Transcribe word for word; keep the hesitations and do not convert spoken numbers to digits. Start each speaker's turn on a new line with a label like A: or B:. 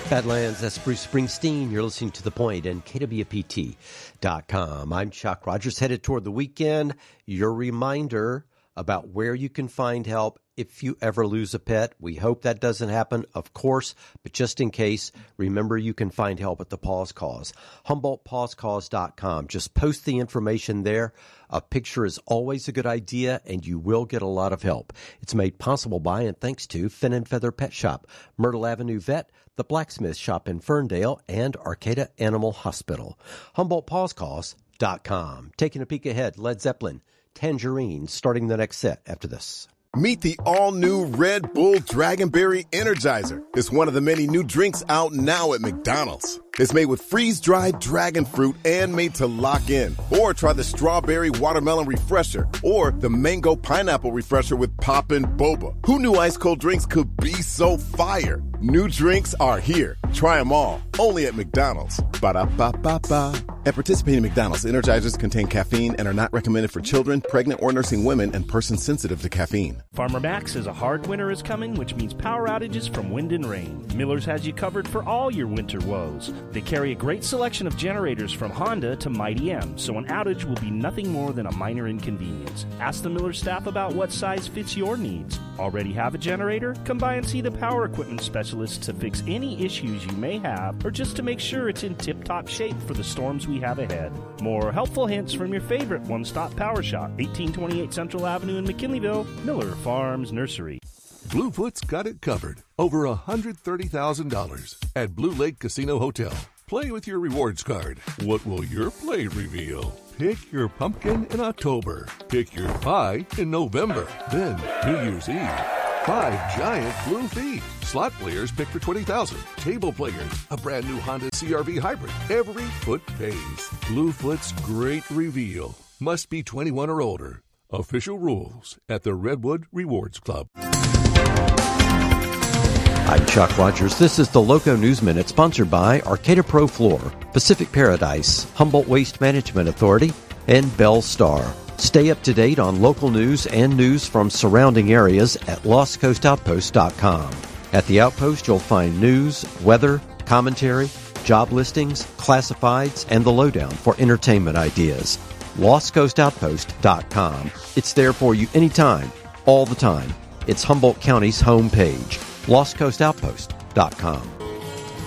A: Badlands, that's Bruce Springsteen. You're listening to The Point and K W P T dot com. I'm Chuck Rogers, headed toward the weekend. Your reminder about where you can find help if you ever lose a pet. We hope that doesn't happen, of course, but just in case, remember you can find help at the Paws Cause. Humboldt Paws Cause dot com. Just post the information there. A picture is always a good idea, and you will get a lot of help. It's made possible by and thanks to Fin and Feather Pet Shop, Myrtle Avenue Vet, the Blacksmith Shop in Ferndale, and Arcata Animal Hospital. Humboldt Paws Cause dot com. Taking a peek ahead, Led Zeppelin, Tangerine, starting the next set after this.
B: Meet the all-new Red Bull Dragonberry Energizer. It's one of the many new drinks out now at McDonald's. It's made with freeze-dried dragon fruit and made to lock in. Or try the Strawberry Watermelon Refresher or the Mango Pineapple Refresher with Poppin' Boba. Who knew ice-cold drinks could be so fire? New drinks are here. Try them all. Only at McDonald's. Ba-da-ba-ba-ba. At participating McDonald's, Energizers contain caffeine and are not recommended for children, pregnant or nursing women, and persons sensitive to caffeine.
C: Farmer Mac says a hard winter is coming, which means power outages from wind and rain. Miller's has you covered for all your winter woes. They carry a great selection of generators from Honda to Mighty M, so an outage will be nothing more than a minor inconvenience. Ask the Miller staff about what size fits your needs. Already have a generator? Come by and see the power equipment specialists to fix any issues you may have, or just to make sure it's in tip-top shape for the storms we have ahead. More helpful hints from your favorite one-stop power shop, eighteen twenty-eight Central Avenue in McKinleyville, Miller Farms Nursery.
D: Bluefoot's got it covered. Over one hundred thirty thousand dollars at Blue Lake Casino Hotel. Play with your rewards card. What will your play reveal? Pick your pumpkin in October. Pick your pie in November. Then, New Year's Eve. Five giant blue feet. Slot players pick for twenty thousand dollars. Table players, a brand new Honda C R V hybrid. Every foot pays. Bluefoot's great reveal. Must be twenty-one or older. Official rules at the Redwood Rewards Club.
A: I'm Chuck Rogers. This is the Loco News Minute, sponsored by Arcata Pro Floor, Pacific Paradise, Humboldt Waste Management Authority, and Bell Star. Stay up to date on local news and news from surrounding areas at Lost Coast Outpost dot com. At the Outpost, you'll find news, weather, commentary, job listings, classifieds, and the lowdown for entertainment ideas. Lost Coast Outpost dot com. It's there for you anytime, all the time. It's Humboldt County's homepage. Lost Coast Outpost dot com.